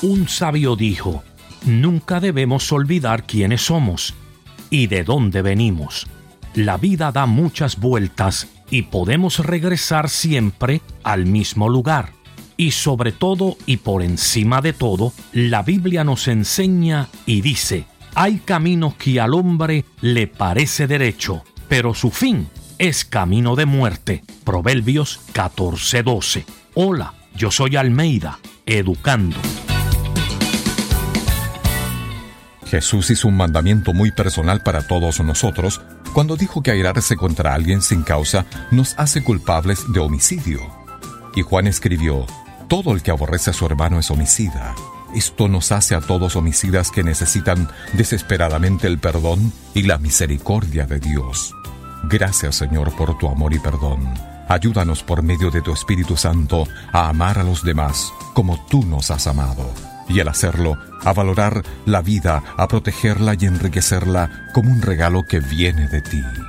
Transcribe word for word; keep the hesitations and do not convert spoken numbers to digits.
Un sabio dijo: nunca debemos olvidar quiénes somos y de dónde venimos. La vida da muchas vueltas y podemos regresar siempre al mismo lugar. Y sobre todo y por encima de todo, la Biblia nos enseña y dice: hay caminos que al hombre le parece derecho, pero su fin es camino de muerte. Proverbios catorce doce. Hola, yo soy Almeida, educando. Jesús hizo un mandamiento muy personal para todos nosotros cuando dijo que airarse contra alguien sin causa nos hace culpables de homicidio. Y Juan escribió: todo el que aborrece a su hermano es homicida. Esto nos hace a todos homicidas que necesitan desesperadamente el perdón y la misericordia de Dios. Gracias, Señor, por tu amor y perdón. Ayúdanos por medio de tu Espíritu Santo a amar a los demás como tú nos has amado. Y al hacerlo, a valorar la vida, a protegerla y enriquecerla como un regalo que viene de ti.